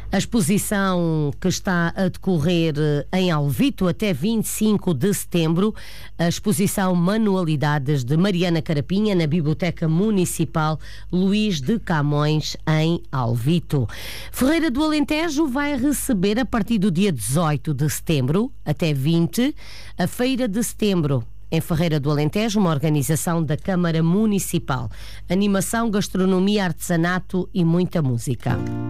A exposição que está a decorrer em Alvito até 25 de setembro, a exposição Manualidades de Mariana Carapinha na Biblioteca Municipal Luís de Camões em Alvito. Ferreira do Alentejo vai receber a partir do dia 18 de setembro até 20 a Feira de Setembro. Em Ferreira do Alentejo, uma organização da Câmara Municipal. Animação, gastronomia, artesanato e muita música.